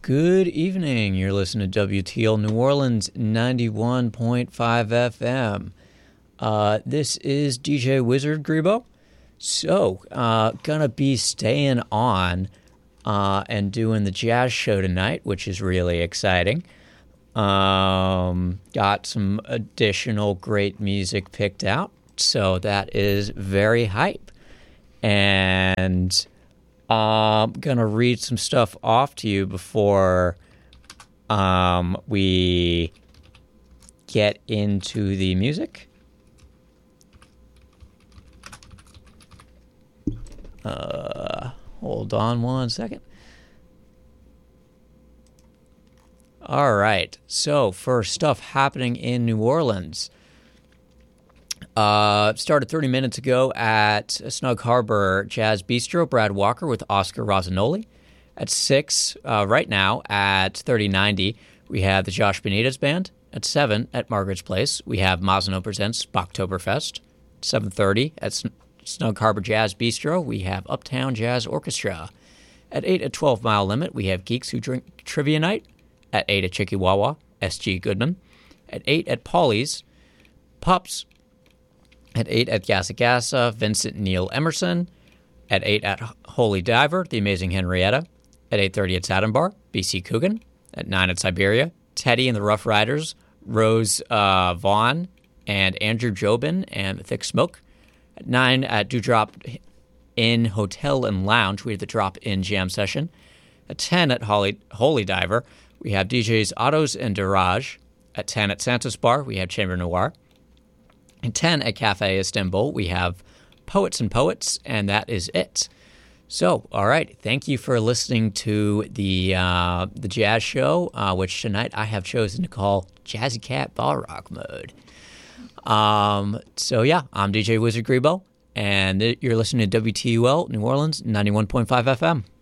Good evening. You're listening to WTL New Orleans 91.5 FM. This is DJ Wizard Grebo. So, gonna be staying on and doing the jazz show tonight, which is really exciting. Got some additional great music picked out, so that is very hype. And I'm going to read some stuff off to you before we get into the music. Hold on one second. All right. So, for stuff happening in New Orleans. Started 30 minutes ago at Snug Harbor Jazz Bistro, Brad Walker with Oscar Rosanoli. At 6, right now, at 3090, we have the Josh Benitez Band. At 7, at Margaret's Place, we have Mazzano Presents Bachtoberfest. 7:30, at Snug Harbor Jazz Bistro, we have Uptown Jazz Orchestra. At 8, at 12 Mile Limit, we have Geeks Who Drink Trivia Night. At 8, at Chickawawa, S.G. Goodman. At 8, at Paulie's, Pups. At 8 at Gassa, Vincent Neil Emerson. At 8 at Holy Diver, The Amazing Henrietta. At 8:30 at Satin Bar, B.C. Coogan. At 9 at Siberia, Teddy and the Rough Riders, Rose Vaughn, and Andrew Jobin and the Thick Smoke. At 9 at Dewdrop Inn Hotel and Lounge, we have the Drop In Jam Session. At 10 at Holy Diver, we have DJs Autos and Dirage. At 10 at Santos Bar, we have Chamber Noir. And 10 at Cafe Istanbul, we have Poets and Poets, and that is it. So, all right, thank you for listening to the jazz show, which tonight I have chosen to call Jazzy Cat Ball Rock Mode. So, yeah, I'm DJ Wizard Grebo, and you're listening to WTUL New Orleans 91.5 FM.